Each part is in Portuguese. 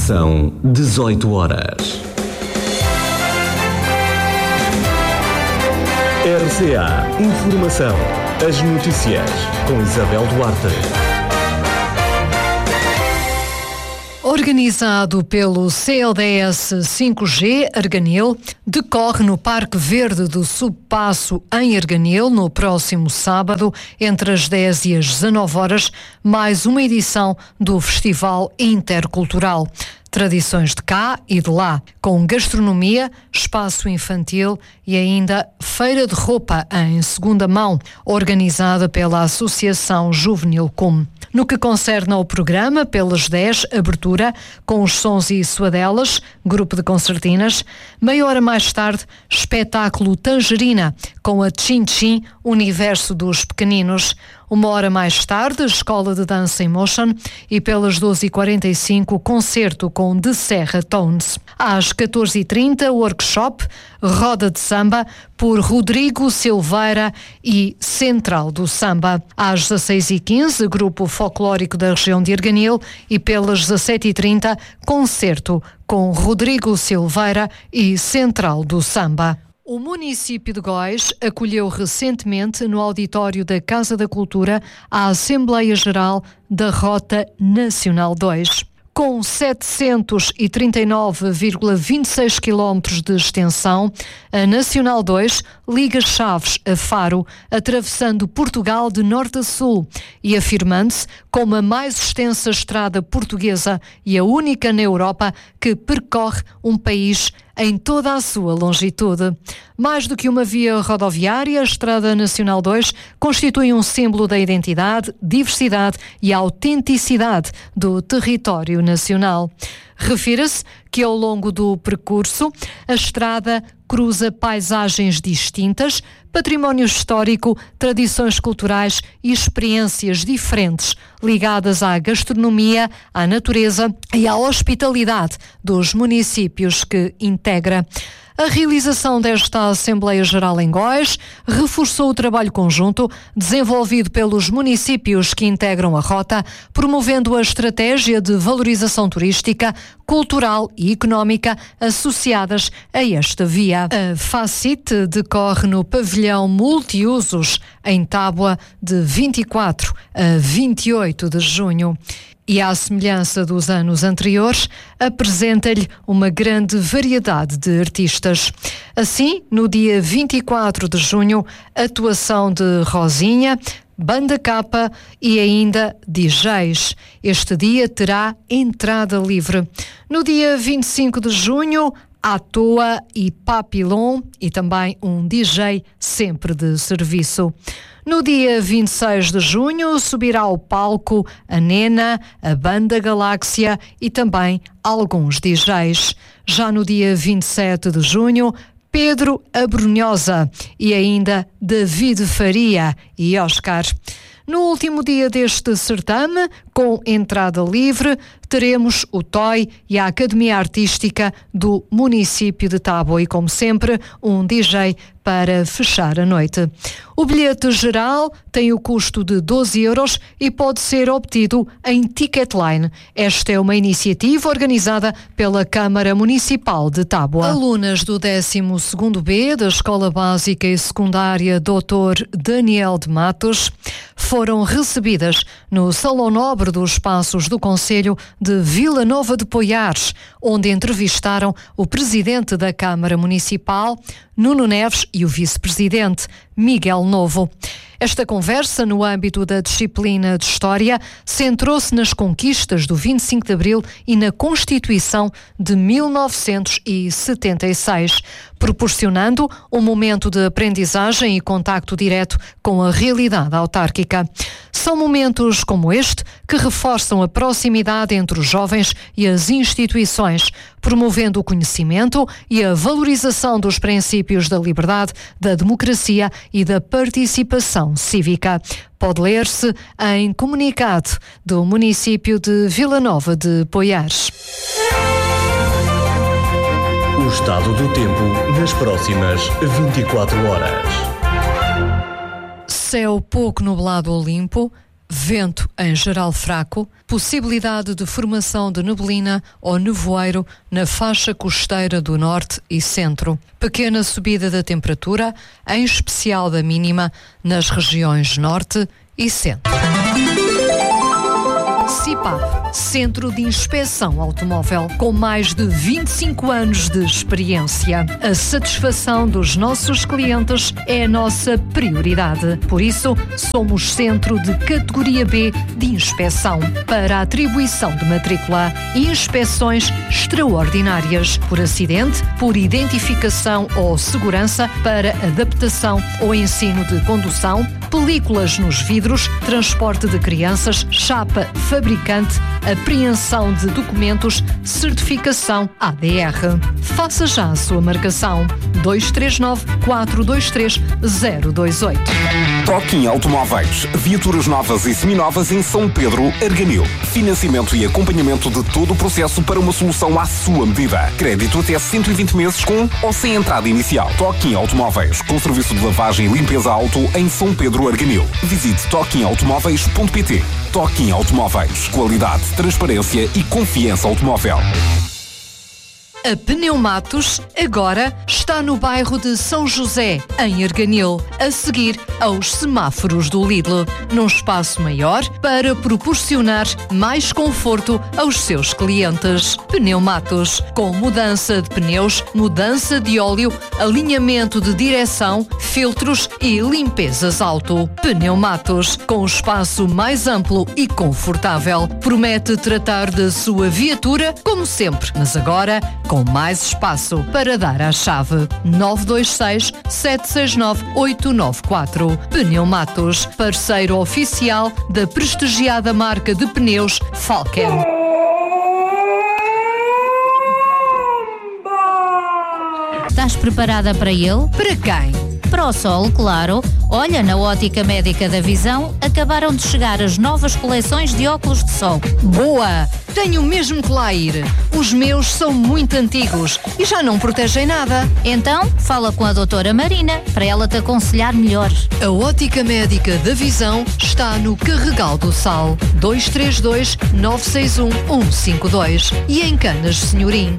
São 18 horas. RCA Informação. As notícias com Isabel Duarte. Organizado pelo CLDS 5G Arganil, decorre no Parque Verde do Subpasso em Arganil, no próximo sábado, entre as 10 e as 19 horas, mais uma edição do Festival Intercultural. Tradições de cá e de lá, com gastronomia, espaço infantil e ainda feira de roupa em segunda mão, organizada pela Associação Juvenil CUM. No que concerne ao programa, pelas 10, abertura, com os sons e suadelas, grupo de concertinas. Meia hora mais tarde, espetáculo Tangerina, com a Chin Chin, Universo dos Pequeninos. Uma hora mais tarde, Escola de Dança em Motion, e pelas 12h45, concerto com De Serra Tones. Às 14h30, workshop, Roda de Samba, por Rodrigo Silveira e Central do Samba. Às 16h15, grupo folclórico da região de Arganil, e pelas 17h30, concerto com Rodrigo Silveira e Central do Samba. O município de Góis acolheu recentemente no auditório da Casa da Cultura a Assembleia Geral da Rota Nacional 2. Com 739,26 km de extensão, a Nacional 2 liga Chaves a Faro, atravessando Portugal de norte a sul e afirmando-se como a mais extensa estrada portuguesa e a única na Europa que percorre um país em toda a sua longitude. Mais do que uma via rodoviária, a Estrada Nacional 2 constitui um símbolo da identidade, diversidade e autenticidade do território nacional. Refira-se que ao longo do percurso, a estrada cruza paisagens distintas, património histórico, tradições culturais e experiências diferentes ligadas à gastronomia, à natureza e à hospitalidade dos municípios que integra. A realização desta Assembleia Geral em Góis reforçou o trabalho conjunto desenvolvido pelos municípios que integram a rota, promovendo a estratégia de valorização turística, cultural e económica associadas a esta via. A FACIT decorre no pavilhão multiusos em Tábua de 24 a 28 de junho. E, à semelhança dos anos anteriores, apresenta-lhe uma grande variedade de artistas. Assim, no dia 24 de junho, atuação de Rosinha, Banda Capa e ainda DJs. Este dia terá entrada livre. No dia 25 de junho, À Toa e Papillon e também um DJ sempre de serviço. No dia 26 de junho, subirá ao palco a Nena, a Banda Galáxia e também alguns DJs. Já no dia 27 de junho, Pedro Abrunhosa e ainda David Faria e Oscar. No último dia deste certame, com entrada livre, teremos o TOI e a Academia Artística do município de Tábua e, como sempre, um DJ para fechar a noite. O bilhete geral tem o custo de 12 euros e pode ser obtido em Ticketline. Esta é uma iniciativa organizada pela Câmara Municipal de Tábua. Alunas do 12º B da Escola Básica e Secundária Dr. Daniel de Matos foram recebidas no Salão Nobre dos Passos do Concelho de Vila Nova de Poiares, onde entrevistaram o presidente da Câmara Municipal, Nuno Neves, e o vice-presidente, Miguel Novo. Esta conversa, no âmbito da disciplina de História, centrou-se nas conquistas do 25 de Abril e na Constituição de 1976, proporcionando um momento de aprendizagem e contacto direto com a realidade autárquica. São momentos como este que reforçam a proximidade entre os jovens e as instituições, promovendo o conhecimento e a valorização dos princípios da liberdade, da democracia e da participação cívica. Pode ler-se em comunicado do município de Vila Nova de Poiares. O estado do tempo nas próximas 24 horas. Céu pouco nublado ou limpo, Vento em geral fraco, possibilidade de formação de neblina ou nevoeiro na faixa costeira do norte e centro. Pequena subida da temperatura, em especial da mínima, nas regiões norte e centro. CIPAP, Centro de Inspeção Automóvel, com mais de 25 anos de experiência. A satisfação dos nossos clientes é a nossa prioridade. Por isso, somos centro de categoria B de inspeção para a atribuição de matrícula e inspeções extraordinárias por acidente, por identificação ou segurança, para adaptação ou ensino de condução, películas nos vidros, transporte de crianças, chapa fabricante, apreensão de documentos, certificação ADR. Faça já a sua marcação. 239-423-028. Toquim Automóveis. Viaturas novas e seminovas em São Pedro, Arganil. Financiamento e acompanhamento de todo o processo para uma solução à sua medida. Crédito até 120 meses com ou sem entrada inicial. Toquim Automóveis. Com serviço de lavagem e limpeza auto em São Pedro, Arganil. Visite toquimautomóveis.pt. Toquim Automóveis. Qualidade, transparência e confiança automóvel. A Pneumatos agora está no bairro de São José, em Arganil, a seguir aos semáforos do Lidl, num espaço maior para proporcionar mais conforto aos seus clientes. Pneumatos, com mudança de pneus, mudança de óleo, alinhamento de direção, filtros e limpezas auto. Pneumatos, com o espaço mais amplo e confortável, promete tratar da sua viatura como sempre, mas agora com mais espaço para dar à chave. 926-769-894. Pneumatos, parceiro oficial da prestigiada marca de pneus Falken. Estás preparada para ele? Para quem? Para o sol, claro. Olha, na Ótica Médica da Visão acabaram de chegar as novas coleções de óculos de sol. Boa! Tenho mesmo que lá ir. Os meus são muito antigos e já não protegem nada. Então, fala com a doutora Marina para ela te aconselhar melhor. A Ótica Médica da Visão está no Carregal do Sal, 232-961-152, e em Canas Senhorim,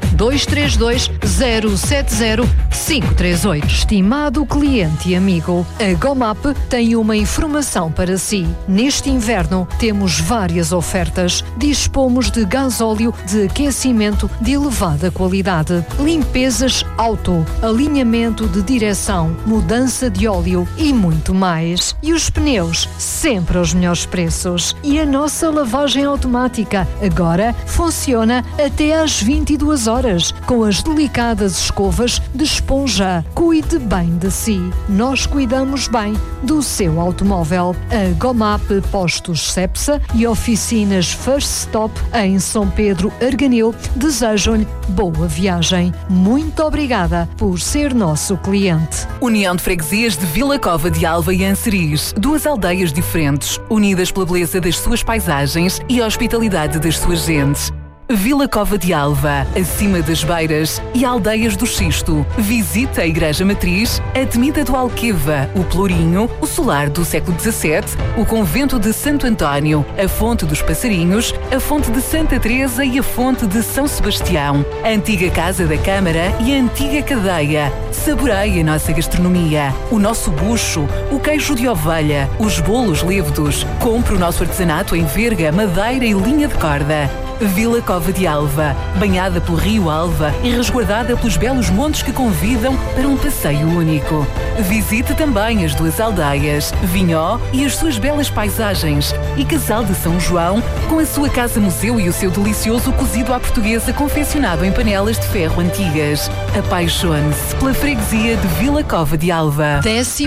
232-070-538. Estimado cliente e amigo, a Gomap tem uma informação para si. Neste inverno temos várias ofertas. Dispomos de gasóleo de aquecimento de elevada qualidade, limpezas auto, alinhamento de direção, mudança de óleo e muito mais. E os pneus, sempre aos melhores preços. E a nossa lavagem automática agora funciona até às 22 horas, com as delicadas escovas de esponja. Cuide bem de si. Nós cuidamos bem do seu automóvel. A Gomap Postos Cepsa e oficinas First Stop em São Pedro, Arganil, desejam-lhe boa viagem. Muito obrigada por ser nosso cliente. União de Freguesias de Vila Cova de Alva e Anseriz, duas aldeias diferentes, unidas pela beleza das suas paisagens e a hospitalidade das suas gentes. Vila Cova de Alva, acima das Beiras e Aldeias do Xisto. Visita a Igreja Matriz, a Temida do Alqueva, o Pelourinho, o Solar do século XVII, o Convento de Santo António, a Fonte dos Passarinhos, a Fonte de Santa Teresa e a Fonte de São Sebastião, a antiga Casa da Câmara e a antiga Cadeia. Saboreie a nossa gastronomia, o nosso bucho, o queijo de ovelha, os bolos lévedos. Compre o nosso artesanato em verga, madeira e linha de corda. Vila Cova de Alva, banhada pelo Rio Alva e resguardada pelos belos montes que convidam para um passeio único. Visite também as duas aldeias, Vinhó e as suas belas paisagens, e Casal de São João, com a sua casa-museu e o seu delicioso cozido à portuguesa confeccionado em panelas de ferro antigas. Apaixone-se pela freguesia de Vila Cova de Alva.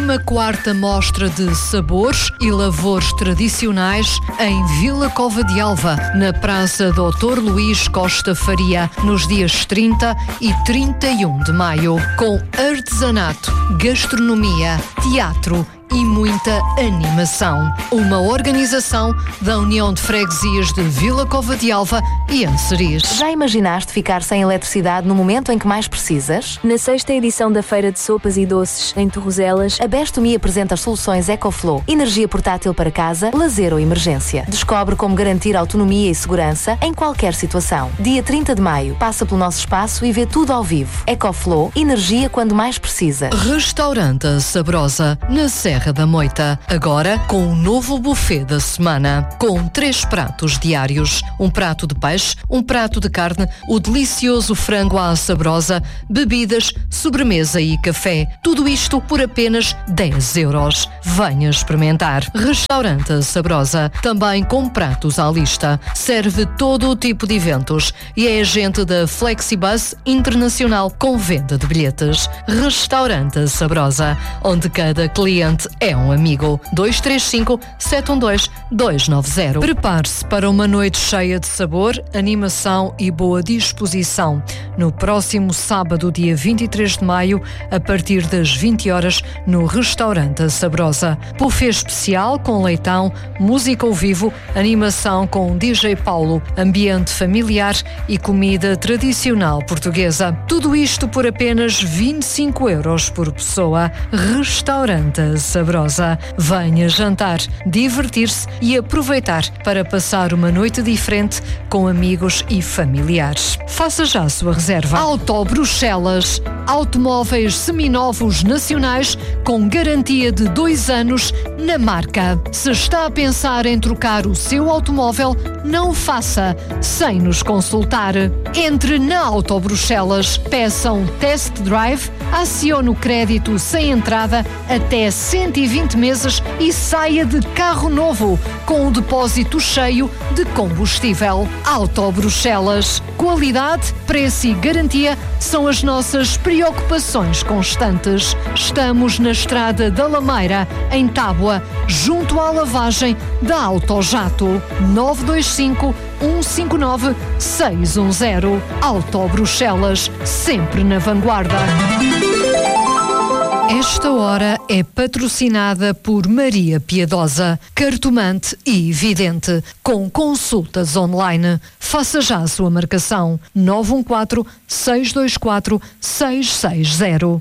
14ª Mostra de Sabores e Lavores Tradicionais em Vila Cova de Alva, na Praça Dr. Luís Costa Faria, nos dias 30 e 31 de maio, com artesanato, gastronomia, teatro e muita animação. Uma organização da União de Freguesias de Vila Cova de Alva e Anseriz. Já imaginaste ficar sem eletricidade no momento em que mais precisas? Na 6ª edição da Feira de Sopas e Doces em Torrozelas, A Best-Me apresenta as soluções EcoFlow, energia portátil para casa, lazer ou emergência. Descobre como garantir autonomia e segurança em qualquer situação. Dia 30 de maio, passa pelo nosso espaço e vê tudo ao vivo. EcoFlow, energia quando mais precisas. Restaurante Sabrosa, na Serra da Moita. Agora com um novo buffet da semana. Com 3 pratos diários. Um prato de peixe, um prato de carne, o delicioso frango à sabrosa, bebidas, sobremesa e café. Tudo isto por apenas 10 euros. Venha experimentar. Restaurante Sabrosa, também com pratos à lista. Serve todo o tipo de eventos e é agente da Flexibus Internacional com venda de bilhetes. Restaurante Sabrosa, onde cada cliente é um amigo. 235-712-290. Prepare-se para uma noite cheia de sabor, animação e boa disposição. No próximo sábado, dia 23 de maio, a partir das 20 horas, no Restaurante Sabrosa. Buffet especial com leitão, música ao vivo, animação com DJ Paulo, ambiente familiar e comida tradicional portuguesa. Tudo isto por apenas 25 euros por pessoa. Restaurante Sabrosa. Venha jantar, divertir-se e aproveitar para passar uma noite diferente com amigos e familiares. Faça já a sua reserva. Auto Bruxelas. Automóveis seminovos nacionais com garantia de 2 anos na marca. Se está a pensar em trocar o seu automóvel, não o faça sem nos consultar. Entre na Auto Bruxelas, peça um test drive, acione o crédito sem entrada até 120 meses e saia de carro novo com o depósito cheio de combustível. Auto Bruxelas. Qualidade, preço e garantia são as nossas preocupações constantes. Estamos na Estrada da Lameira, em Tábua, junto à lavagem da Autojato. 925 159 610. Auto Bruxelas, sempre na vanguarda. Esta hora é patrocinada por Maria Piedosa, cartomante e vidente, com consultas online. Faça já a sua marcação. 914-624-660.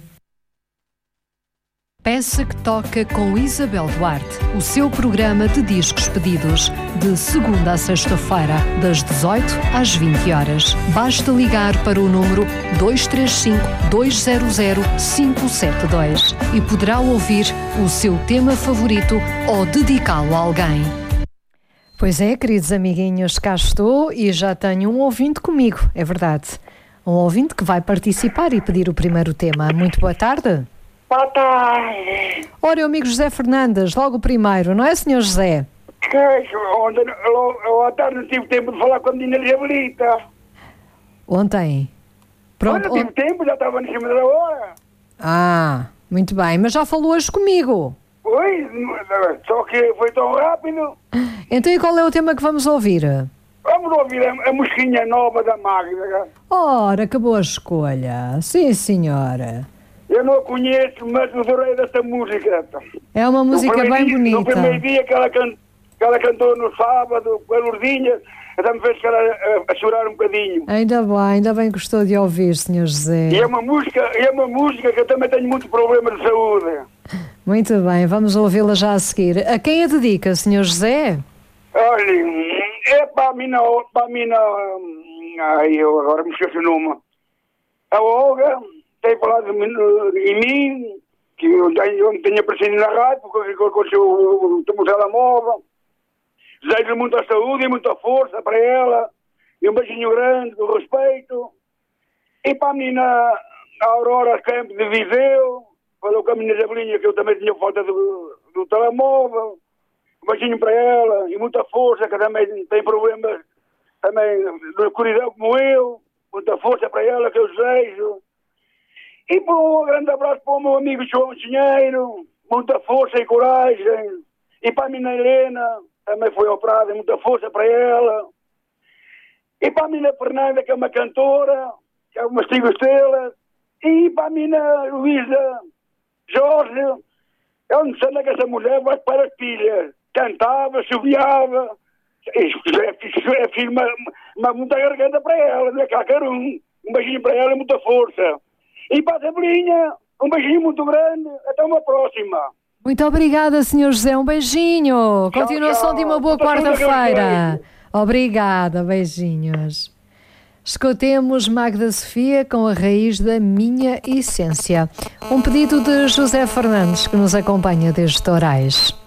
Peça que toca com Isabel Duarte, o seu programa de discos pedidos, de segunda a sexta-feira, das 18 às 20 horas. Basta ligar para o número 235-200-572 e poderá ouvir o seu tema favorito ou dedicá-lo a alguém. Pois é, queridos amiguinhos, cá estou e já tenho um ouvinte comigo, é verdade. Um ouvinte que vai participar e pedir o primeiro tema. Muito boa tarde. Boa tarde. Ora, amigo José Fernandes, logo o primeiro, não é, senhor José? Ontem, à tarde, não tive tempo de falar com a menina Isabelita. Ontem? Pronto. Não tive tempo, já estava em cima da hora. Ah, muito bem, mas já falou hoje comigo. Oi, só que foi tão rápido. Então, e qual é o tema que vamos ouvir? Vamos ouvir a mosquinha nova da Magda. Ora, que boa escolha. Sim, senhora. Eu não a conheço, mas adorei desta música. É uma música bem bonita. No primeiro dia que ela cantou no sábado, com a Lourdinha, até me fez a chorar um bocadinho. Ainda bem que gostou de ouvir, senhor José. E é uma música que eu também tenho muito problema de saúde. Muito bem, vamos ouvi-la já a seguir. A quem a dedica, senhor José? Olha, é para a mina, ai, eu agora me esqueço o nome. A Olga tem falado em mim, que eu tenho aparecido na rádio, porque aconteceu o telemóvel. Desejo muita saúde e muita força para ela, e um beijinho grande, com respeito. E para a menina Aurora Campos de Viseu, falou com a menina Jabelinha que eu também tinha falta do telemóvel. Um beijinho para ela e muita força, que também tem problemas também de escuridão como eu. Muita força para ela que eu desejo. E um grande abraço para o meu amigo João Dinheiro, muita força e coragem. E para a menina Helena, também foi operada, muita força para ela. E para a menina Fernanda, que é uma cantora, que é uma Cinco Estrelas. E para a menina Luísa Jorge, Eu não sei onde é que essa mulher vai para as pilhas. Cantava, subiava. Isso é filho, muita garganta para ela, não é qualquer um. Um beijinho para ela, muita força. E para a Sabelinha, um beijinho muito grande. Até uma próxima. Muito obrigada, Sr. José. Um beijinho. Continuação de uma boa quarta-feira. Obrigada, beijinhos. Escutemos Magda Sofia com A Raiz da Minha Essência. Um pedido de José Fernandes, que nos acompanha desde Orais.